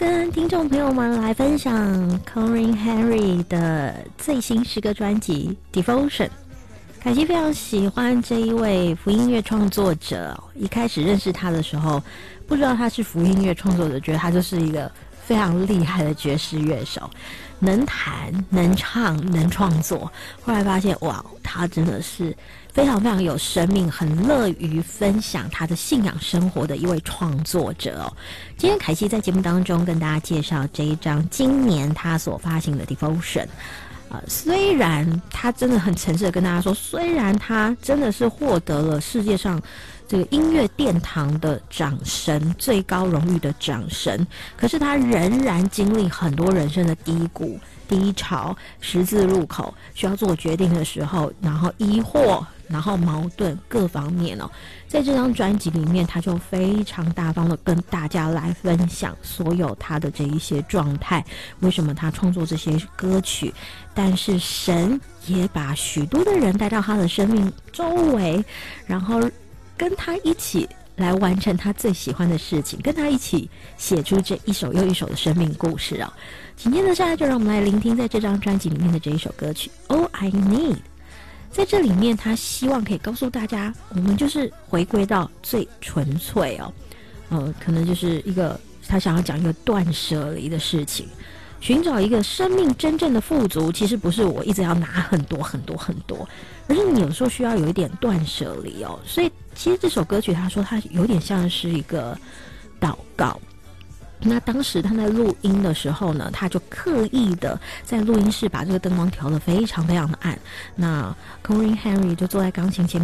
跟听众朋友们来分享 Corinne Henry 的最新诗歌专辑 Devotion。凯西非常喜欢这一位福音乐创作者，一开始认识他的时候，不知道他是福音乐创作者，觉得他就是一个非常厉害的爵士乐手，能弹能唱能创作。后来发现哇，他真的是非常非常有生命，很乐于分享他的信仰生活的一位创作者哦。今天凯西在节目当中跟大家介绍这一张今年他所发行的 Devotion。虽然他真的很诚实的跟大家说，虽然他真的是获得了世界上这个音乐殿堂的掌声，最高荣誉的掌声，可是他仍然经历很多人生的低谷、低潮、十字路口，需要做决定的时候，然后疑惑，然后矛盾各方面哦。在这张专辑里面，他就非常大方的跟大家来分享所有他的这一些状态，为什么他创作这些歌曲，但是神也把许多的人带到他的生命周围，然后跟他一起来完成他最喜欢的事情，跟他一起写出这一首又一首的生命故事哦。紧接着下来就让我们来聆听在这张专辑里面的这一首歌曲 All I Need。在这里面他希望可以告诉大家，我们就是回归到最纯粹哦，可能就是一个他想要讲一个断舍离的事情，寻找一个生命真正的富足，其实不是我一直要拿很多很多很多，而是你有时候需要有一点断舍离哦。所以其实这首歌曲他说它有点像是一个祷告。那当时他在录音的时候呢，他就刻意的在录音室把这个灯光调得非常非常的暗。那 Corinne Henry 就坐在钢琴前面